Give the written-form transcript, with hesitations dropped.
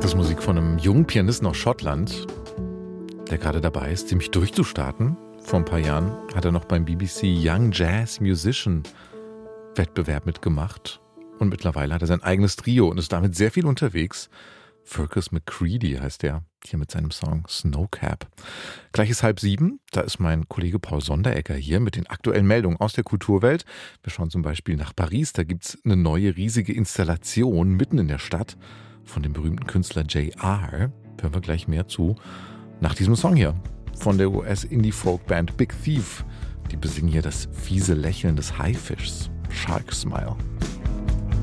Das ist Musik von einem jungen Pianisten aus Schottland, der gerade dabei ist, ziemlich durchzustarten. Vor ein paar Jahren hat er noch beim BBC Young Jazz Musician Wettbewerb mitgemacht. Und mittlerweile hat er sein eigenes Trio und ist damit sehr viel unterwegs. Fergus McCready heißt er, hier mit seinem Song Snowcap. Gleich ist 6:30, da ist mein Kollege Paul Sonderegger hier mit den aktuellen Meldungen aus der Kulturwelt. Wir schauen zum Beispiel nach Paris, da gibt es eine neue riesige Installation mitten in der Stadt von dem berühmten Künstler J.R. Hören wir gleich mehr zu. Nach diesem Song hier von der US-Indie-Folk-Band Big Thief. Die besingen hier das fiese Lächeln des Haifischs. Shark Smile.